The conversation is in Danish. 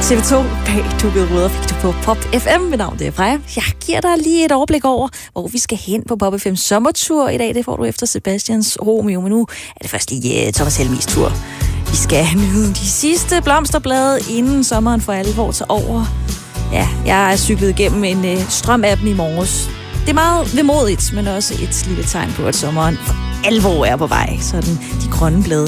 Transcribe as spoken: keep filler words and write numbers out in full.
T V to bag dukkede ruder fik du på Pop F M. Mit navn det er Freja. Jeg giver dig lige et overblik over, hvor vi skal hen på Pop F M's sommertur i dag. Det får du efter Sebastians Romeo, men nu er det først lige uh, Thomas Helmis tur. Vi skal nyde de sidste blomsterblade, inden sommeren for alvor tager over. Ja, jeg er cyklet igennem en uh, strøm-appen i morges. Det er meget vemodigt, men også et lille tegn på, at sommeren for alvor er på vej. Sådan de grønne blade